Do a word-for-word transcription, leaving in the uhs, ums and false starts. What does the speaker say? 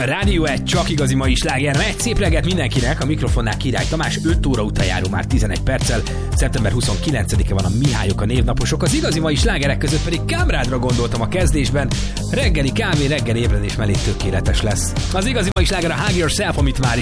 Rádió egy csak igazi mai sláger. Egy szép reggelt mindenkinek, a mikrofonnál Király Tamás, öt óra után járó már tizenegy perccel. szeptember huszonkilencedike van, a Mihályok, a névnaposok. Az igazi mai slágerek között pedig Kamrádra gondoltam a kezdésben. Reggeli kávé, reggeli ébredés mellé tökéletes lesz. Az igazi mai sláger a Hug Yourself, amit már is